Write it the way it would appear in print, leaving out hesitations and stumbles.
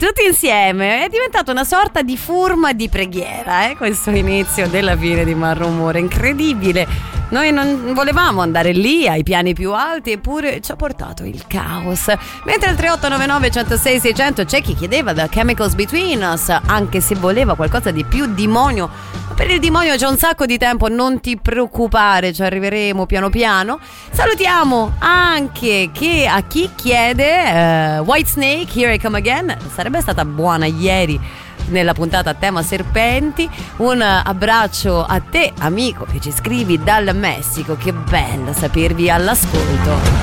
tutti insieme. È diventato una sorta di forma di preghiera, questo inizio della fine di Malrumore, incredibile. Noi non volevamo andare lì ai piani più alti, eppure ci ha portato il caos. Mentre al 3899 106 600 c'è chi chiedeva The Chemicals Between Us, anche se voleva qualcosa di più demonio. Ma per il demonio c'è un sacco di tempo, non ti preoccupare, ci arriveremo piano piano. Salutiamo anche a chi chiede Whitesnake, Here I Come Again. Sarebbe stata buona ieri nella puntata a tema serpenti. Un abbraccio a te, amico, che ci scrivi dal Messico. Che bello sapervi all'ascolto.